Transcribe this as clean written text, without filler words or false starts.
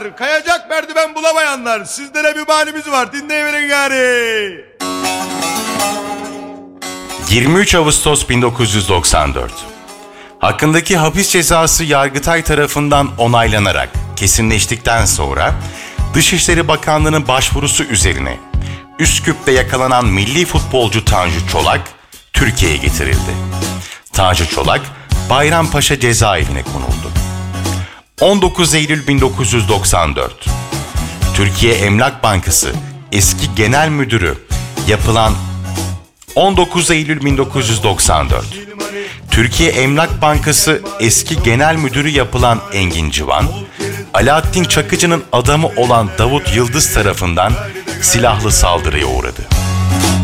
bulamayanlar, kayacak merdiven bulamayanlar, sizlere bir bahanemiz var, dinleyiverin gari. 23 Ağustos 1994. Hakkındaki hapis cezası Yargıtay tarafından onaylanarak kesinleştikten sonra Dışişleri Bakanlığı'nın başvurusu üzerine Üsküp'te yakalanan milli futbolcu Tanju Çolak Türkiye'ye getirildi. Tanju Çolak Bayrampaşa cezaevine konuldu. 19 Eylül 1994. Türkiye Emlak Bankası eski genel müdürü yapılan 19 Eylül 1994. Türkiye Emlak Bankası eski genel müdürü yapılan Engin Civan, Alaaddin Çakıcı'nın adamı olan Davut Yıldız tarafından silahlı saldırıya uğradı.